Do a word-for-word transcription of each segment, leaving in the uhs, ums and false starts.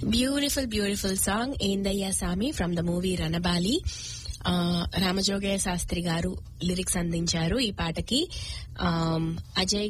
Beautiful beautiful song ఏందయ్యా సామి from the movie Ranabaali. Ramajogayya Sastry గారు లిరిక్స్ అందించారు ఈ పాటకి. అజయ్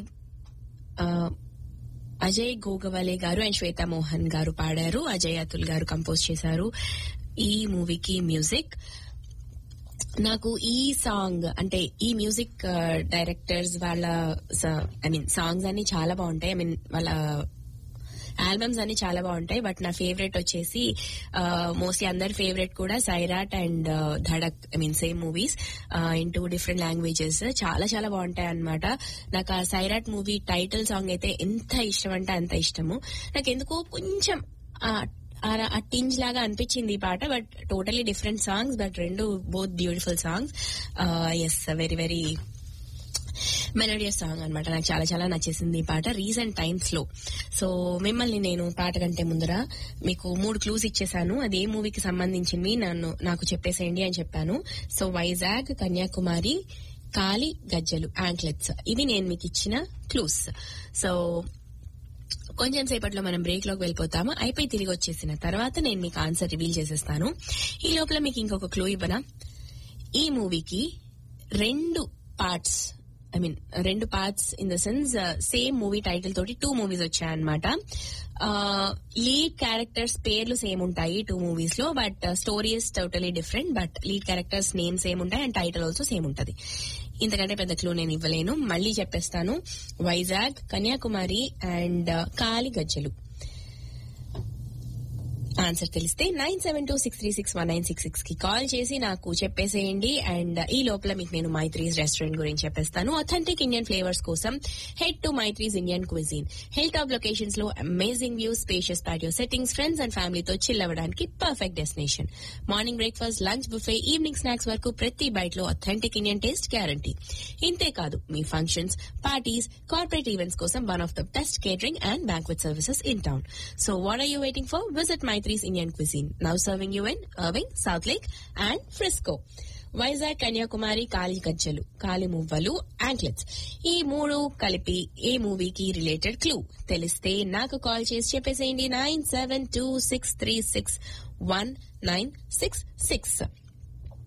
అజయ్ గోగవలే గారు అండ్ శ్వేతా మోహన్ గారు పాడారు. అజయ్ అతుల్ గారు కంపోజ్ చేశారు ఈ మూవీకి మ్యూజిక్. నాకు ఈ సాంగ్ అంటే ఈ మ్యూజిక్ డైరెక్టర్స్ వాళ్ళ ఐ మీన్ సాంగ్స్ అన్ని చాలా బాగుంటాయి. ఐ మీన్ వాళ్ళ ఆల్బమ్స్ అన్ని చాలా బాగుంటాయి. బట్ నా ఫేవరెట్ వచ్చేసి మోస్ట్లీ అందరి ఫేవరెట్ కూడా Sairat and Dhadak. I mean same movies in two different languages. చాలా చాలా బాగుంటాయి అన్నమాట. నాకు ఆ సైరాట్ మూవీ టైటిల్ సాంగ్ అయితే ఎంత ఇష్టం అంటే అంత ఇష్టము. నాకు ఎందుకో కొంచెం ఆ టింజ్ లాగా అనిపించింది ఈ పాట. But totally different songs, but రెండు both beautiful songs. Yes, very very melodious song అనమాట. నాకు చాలా చాలా నచ్చేసింది ఈ పాట రీసెంట్ టైమ్స్ లో. సో మిమ్మల్ని నేను పాట కంటే ముందర మీకు మూడు క్లూస్ ఇచ్చేసాను. అది ఏ మూవీకి సంబంధించింది నన్ను నాకు చెప్పేసేయండి అని చెప్పాను. సో వైజాగ్, కన్యాకుమారి, కాలి, గజ్జలు, యాంక్లెట్స్, ఇవి నేను మీకు ఇచ్చిన క్లూస్. సో కొంచెం సేపట్లో మనం బ్రేక్ లోకి వెళ్ళిపోతాము. అయిపోయి తిరిగి వచ్చేసిన తర్వాత నేను మీకు ఆన్సర్ రివీల్ చేసేస్తాను. ఈ లోపల మీకు ఇంకొక క్లూ ఇవ్వనా? ఈ మూవీకి రెండు పార్ట్స్, ఐ మీన్ రెండు parts in the sense same movie title తోటి టూ మూవీస్ వచ్చాయన్నమాట. లీడ్ క్యారెక్టర్స్ పేర్లు సేమ్ ఉంటాయి టూ మూవీస్ లో, but story is totally different. But lead characters name same ఉంటాయి అండ్ టైటిల్ ఆల్సో సేమ్ ఉంటది. ఇంతకంటే పెద్ద క్లూ నేను ఇవ్వలేను. మళ్ళీ చెప్పేస్తాను. వైజాగ్, కన్యాకుమారి అండ్ కాలి, గజ్జలు. ఆన్సర్ తెలిస్తే nine seven two six three six one nine six six కి కాల్ చేసి నాకు చెప్పేసేయండి. అండ్ ఈ లోపల మీకు నేను మైత్రీస్ రెస్టారెంట్ గురించి చెప్పేస్తాను. అథెంటిక్ ఇండియన్ ఫ్లేవర్స్ కోసం head to Maitri's Indian cuisine. Hill top locations లో amazing views, spacious patio settings, friends and ఫ్యామిలీతో చిల్ అవ్వడానికి perfect destination. Morning breakfast, lunch buffet, evening snacks వరకు ప్రతి బైట్ లో అథెంటిక్ ఇండియన్ టేస్ట్ గ్యారంటీ. ఇంతేకాదు మీ functions, parties, corporate events కోసం one of the best catering and banquet services in town. So what are you waiting for? Visit my Indian Cuisine, now serving you in Irving, South Lake and Frisco. Vizag, Kanyakumari, కాలి, గజ్జలు, కాలి మువ్వలు, anklets, ఈ మూడు కలిపి ఏ మూవీకి related clue తెలిస్తే నాకు call చేసి చెప్పేసేయండి. Nine seven two six three six one nine six six